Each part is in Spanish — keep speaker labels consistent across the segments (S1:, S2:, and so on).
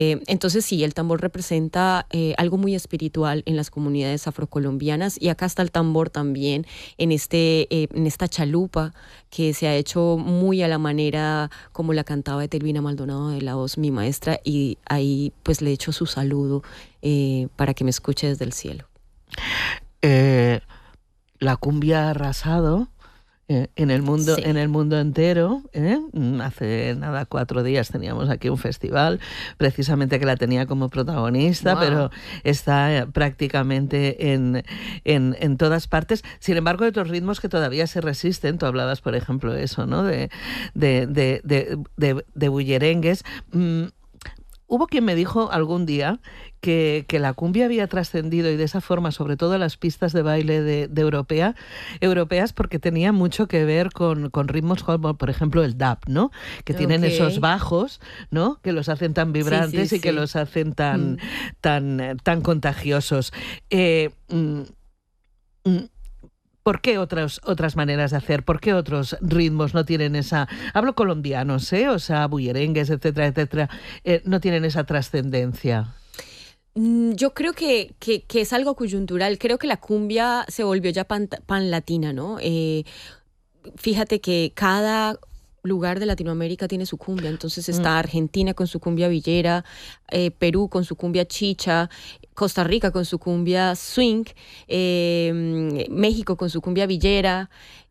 S1: Entonces sí, el tambor representa algo muy espiritual en las comunidades afrocolombianas, y acá está el tambor también en esta chalupa que se ha hecho muy a la manera como la cantaba Etelvina Maldonado de la Voz, mi maestra, y ahí pues le echo su saludo para que me escuche desde el cielo.
S2: La cumbia ha arrasado en
S1: Sí.
S2: el mundo entero. Hace nada, 4 días teníamos aquí un festival, precisamente que la tenía como protagonista,
S1: Wow.
S2: pero está prácticamente en todas partes. Sin embargo, hay otros ritmos que todavía se resisten. Tú hablabas, por ejemplo, eso, ¿no? De bullerengues. Hubo quien me dijo algún día que la cumbia había trascendido, y de esa forma, sobre todo las pistas de baile de europeas, porque tenía mucho que ver con ritmos como, por ejemplo, el dub, ¿no? Que tienen esos
S1: Ok.
S2: bajos, ¿no? Que los hacen tan
S1: Sí, sí,
S2: vibrantes y que
S1: sí.
S2: los hacen tan,
S1: Mm.
S2: tan contagiosos. Eh, mm, mm, ¿Por qué otras maneras de hacer? ¿Por qué otros ritmos no tienen esa... Hablo colombianos, ¿eh? O sea, bullerengues, etcétera, etcétera, no tienen esa trascendencia.
S1: Yo creo que es algo coyuntural. Creo que la cumbia se volvió ya pan latina, ¿no? Fíjate que cada lugar de Latinoamérica tiene su cumbia. Entonces
S2: Mm,
S1: está Argentina con su cumbia villera, Perú con su cumbia chicha, Costa Rica con su cumbia swing, México con su cumbia villera,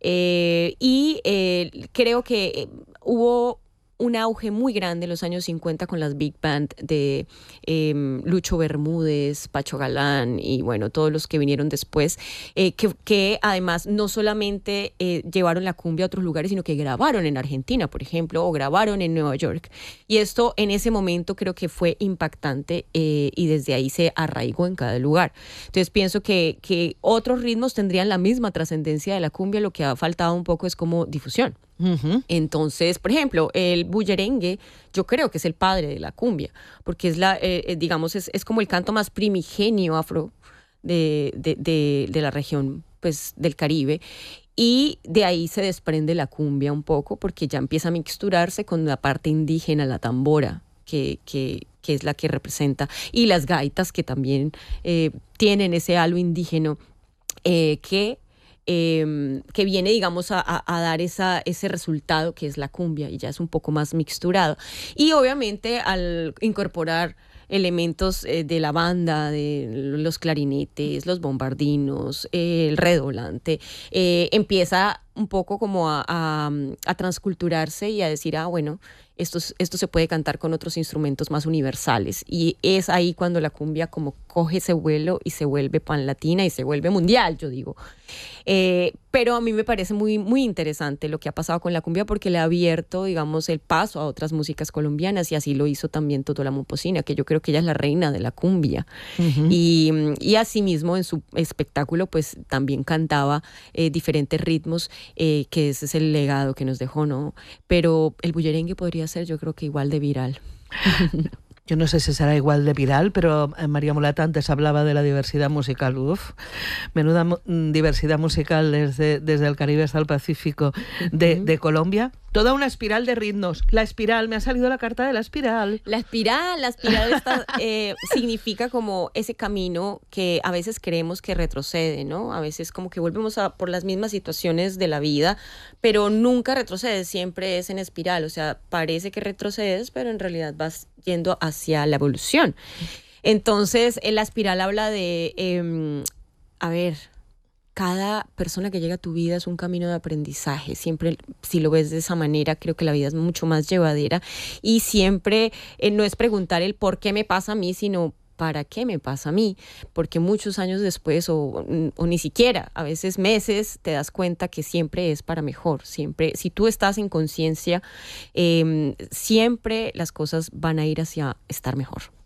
S1: y creo que hubo un auge muy grande en los años 50 con las big band de Lucho Bermúdez, Pacho Galán y bueno, todos los que vinieron después, que además no solamente llevaron la cumbia a otros lugares, sino que grabaron en Argentina, por ejemplo, o grabaron en Nueva York. Y esto en ese momento creo que fue impactante, y desde ahí se arraigó en cada lugar. Entonces pienso que otros ritmos tendrían la misma trascendencia de la cumbia, lo que ha faltado un poco es como difusión.
S2: ujú.
S1: Entonces, por ejemplo, el bullerengue, yo creo que es el padre de la cumbia, porque digamos, es como el canto más primigenio afro de la región, pues, del Caribe. Y de ahí se desprende la cumbia un poco, porque ya empieza a mixturarse con la parte indígena, la tambora, que es la que representa, y las gaitas que también tienen ese halo indígena, que viene, digamos, a dar ese resultado que es la cumbia, y ya es un poco más mixturado. Y obviamente al incorporar elementos de la banda, de los clarinetes, los bombardinos, el redoblante, empieza un poco como a transculturarse y a decir, bueno, esto se puede cantar con otros instrumentos más universales. Y es ahí cuando la cumbia como coge ese vuelo y se vuelve panlatina y se vuelve mundial, yo digo. Pero a mí me parece muy, muy interesante lo que ha pasado con la cumbia, porque le ha abierto, digamos, el paso a otras músicas colombianas, y así lo hizo también Toto la Momposina, que yo creo que ella es la reina de la cumbia.
S2: Ujú.
S1: Y asimismo en su espectáculo pues también cantaba diferentes ritmos, que ese es el legado que nos dejó, ¿no? Pero el bullerengue podría ser, yo creo que igual de viral.
S2: Yo no sé si será igual de viral, pero María Mulata antes hablaba de la diversidad musical. Uf, menuda diversidad musical desde el Caribe hasta el Pacífico
S1: Ujú.
S2: de Colombia. Toda una espiral de ritmos. La espiral, me ha salido la carta de la espiral.
S1: La espiral significa como ese camino que a veces creemos que retrocede, ¿no? A veces como que volvemos por las mismas situaciones de la vida, pero nunca retrocedes, siempre es en espiral. O sea, parece que retrocedes, pero en realidad vas yendo hacia la evolución. Entonces, la espiral habla de, a ver, cada persona que llega a tu vida es un camino de aprendizaje. Siempre, si lo ves de esa manera, creo que la vida es mucho más llevadera. Y siempre no es preguntar el por qué me pasa a mí, sino para qué me pasa a mí. Porque muchos años después, o ni siquiera, a veces meses, te das cuenta que siempre es para mejor. Siempre, si tú estás en conciencia, siempre las cosas van a ir hacia estar mejor.